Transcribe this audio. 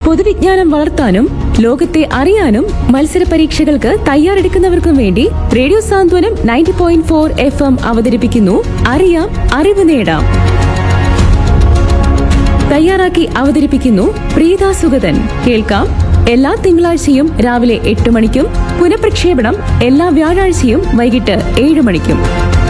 പൊതുവിജ്ഞാനം വളർത്താനും ലോകത്തെ അറിയാനും മത്സര പരീക്ഷകൾക്ക് തയ്യാറെടുക്കുന്നവർക്കും വേണ്ടി റേഡിയോ സാന്ത്വനം 90.4 FM അവതരിപ്പിക്കുന്നു അറിയാം അറിവ് നേടാം. തയ്യാറാക്കി അവതരിപ്പിക്കുന്നു പ്രീത സുഗതൻ. കേൾക്കാം എല്ലാ തിങ്കളാഴ്ചയും രാവിലെ 8 മണിക്കും പുനഃപ്രക്ഷേപണം എല്ലാ വ്യാഴാഴ്ചയും വൈകിട്ട് 7 മണിക്കും.